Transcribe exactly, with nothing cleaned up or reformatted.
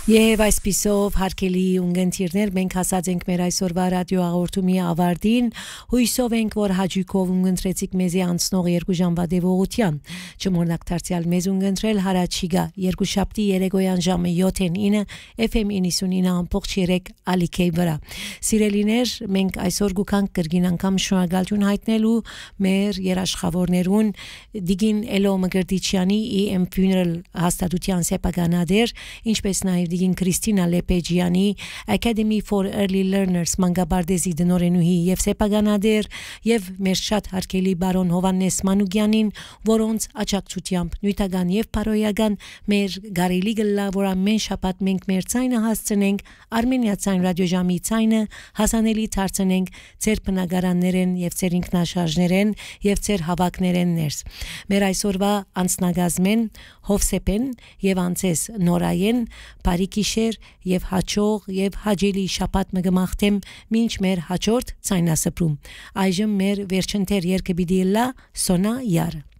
Եվ այսպիսով հարկելի ունգընտիրներ մենք հասած ենք մեր այսօրվա ռադիո հաղորդումի ավարտին հույսով ենք որ հաջիկով ունգընտրեցիք մեզի անցնող երկու ժամվա դեպողության չմոռնաք դարձյալ մեզ ունգընտրել հարաճիգա երկուշաբթի երեկոյան ժամը յոթ ինը F M ninety-nine point three ալիքեի վրա սիրելիներ մենք այսօր գուքանք կրգին անգամ շնորհակալություն հայտնելու մեր երաշխավորներուն Դիգին Էլո Մգրտիչյանի E M Funeral հաստատության սեփականադեր ինչպես նաև Դիգին Քրիստինա Լեպեջյանի Academy for Early Learners մանգաբարդեզի դնորենուհի եւ սեփականադեր եւ մեր շատ հարգելի բարոն Հովանես Մանուկյանին որոնց աջակցությամբ նյութական եւ բարոյական մեր գարելի գլա որ ամեն շաբաթ մենք մեր ցայնը հասցնենք Արմենիացայն ռադիոժամի ցայնը հասանելի դարձնենք ձեր բնակարաններեն եւ ձեր ինքնաշարժներեն եւ ձեր հավաքներեն ներս մեր այսօրվա անցնագազմեն Հովսեփեն եւ անցես Նորայեն Բարիքիշեր եւ հաջող եւ հաջելի շաբաթ մգմախտեմ մինչ մեր հաջորդ ցայնասպրում այժմ մեր վերջընթեր երկը պիտի լա Սոնա Յար